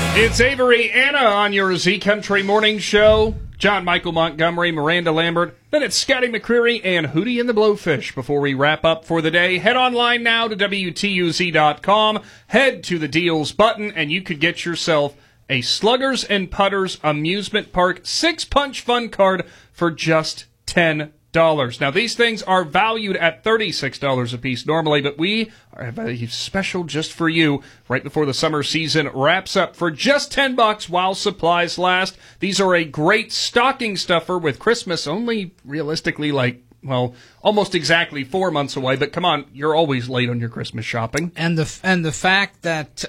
It's Avery Anna on your Z Country Morning Show. John Michael Montgomery, Miranda Lambert. Then it's Scotty McCreery and Hootie and the Blowfish. Before we wrap up for the day, head online now to WTUZ.com. Head to the deals button, and you could get yourself a Sluggers and Putters Amusement Park 6-punch fun card for just $10. Now, these things are valued at $36 a piece normally, but we have a special just for you right before the summer season wraps up for just $10 while supplies last. These are a great stocking stuffer with Christmas only realistically almost exactly 4 months away, but come on, you're always late on your Christmas shopping. And the fact that,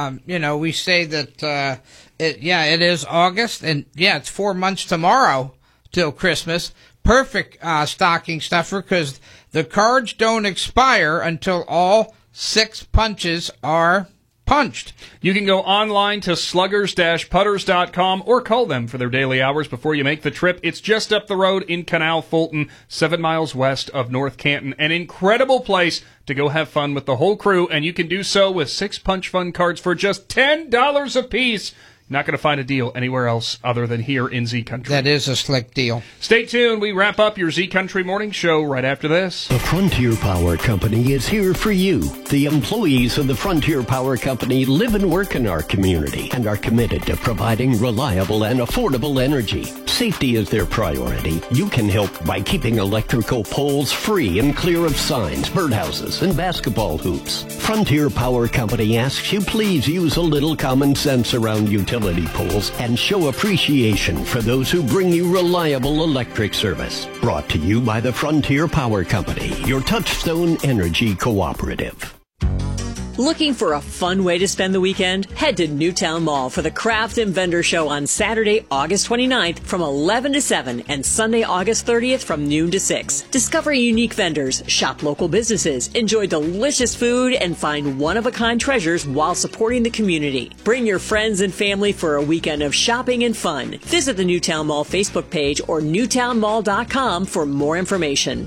we say that, it is August, and it's 4 months tomorrow till Christmas. Perfect stocking stuffer because the cards don't expire until all 6 punches are punched. You can go online to sluggers-putters.com or call them for their daily hours before you make the trip. It's just up the road in Canal Fulton, 7 miles west of North Canton. An incredible place to go have fun with the whole crew, and you can do so with 6-punch fun cards for just $10 a piece. Not going to find a deal anywhere else other than here in Z Country. That is a slick deal. Stay tuned. We wrap up your Z Country Morning Show right after this. The Frontier Power Company is here for you. The employees of the Frontier Power Company live and work in our community and are committed to providing reliable and affordable energy. Safety is their priority. You can help by keeping electrical poles free and clear of signs, birdhouses, and basketball hoops. Frontier Power Company asks you please use a little common sense around utility poles and show appreciation for those who bring you reliable electric service. Brought to you by the Frontier Power Company, your Touchstone Energy Cooperative. Looking for a fun way to spend the weekend? Head to Newtown Mall for the Craft and Vendor Show on Saturday, August 29th from 11 to 7 and Sunday, August 30th from noon to 6. Discover unique vendors, shop local businesses, enjoy delicious food, and find one-of-a-kind treasures while supporting the community. Bring your friends and family for a weekend of shopping and fun. Visit the Newtown Mall Facebook page or newtownmall.com for more information.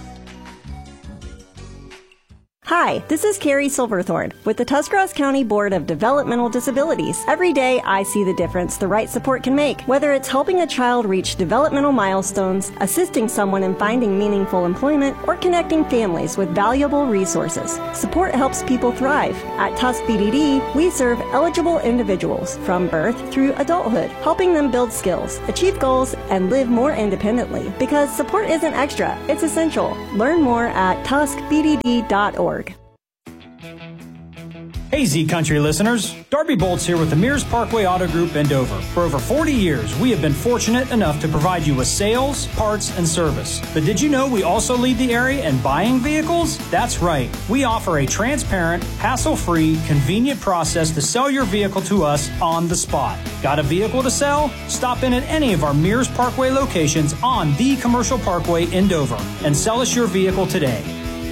Hi, this is Carrie Silverthorne with the Tuscarawas County Board of Developmental Disabilities. Every day I see the difference the right support can make, whether it's helping a child reach developmental milestones, assisting someone in finding meaningful employment, or connecting families with valuable resources. Support helps people thrive. At Tusk BDD, we serve eligible individuals from birth through adulthood, helping them build skills, achieve goals, and live more independently. Because support isn't extra, it's essential. Learn more at tuskbdd.org. Hey Z Country listeners, Darby Bolts here with the Mears Parkway Auto Group in Dover. For over 40 years, we have been fortunate enough to provide you with sales, parts, and service. But did you know we also lead the area in buying vehicles? That's right. We offer a transparent, hassle-free, convenient process to sell your vehicle to us on the spot. Got a vehicle to sell? Stop in at any of our Mears Parkway locations on the Commercial Parkway in Dover and sell us your vehicle today.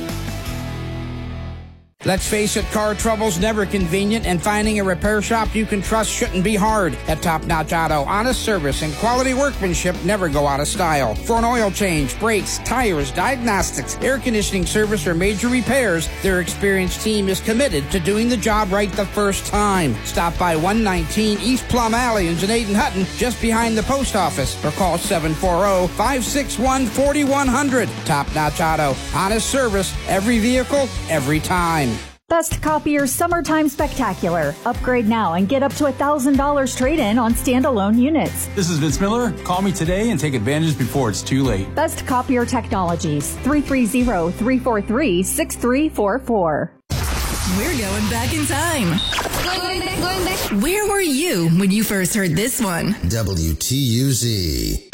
Let's face it, car trouble's never convenient, and finding a repair shop you can trust shouldn't be hard. At Top Notch Auto, honest service and quality workmanship never go out of style. For an oil change, brakes, tires, diagnostics, air conditioning service, or major repairs, their experienced team is committed to doing the job right the first time. Stop by 119 East Plum Alley in Janaden Hutton, just behind the post office, or call 740-561-4100. Top Notch Auto, honest service, every vehicle, every time. Best Copier Summertime Spectacular. Upgrade now and get up to $1,000 trade-in on standalone units. This is Vince Miller. Call me today and take advantage before it's too late. Best Copier Technologies. 330-343-6344. We're going back in time. Going back. Where were you when you first heard this one? WTUZ.